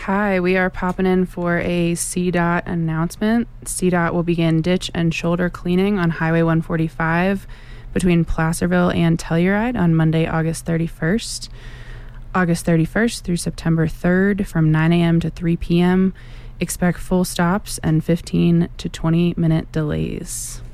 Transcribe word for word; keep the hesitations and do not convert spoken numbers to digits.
Hi, we are popping in for a C DOT announcement. C DOT will begin ditch and shoulder cleaning on Highway one forty-five between Placerville and Telluride on Monday, August thirty-first. August thirty-first through September third from nine a.m. to three p.m. Expect full stops and fifteen to twenty minute delays.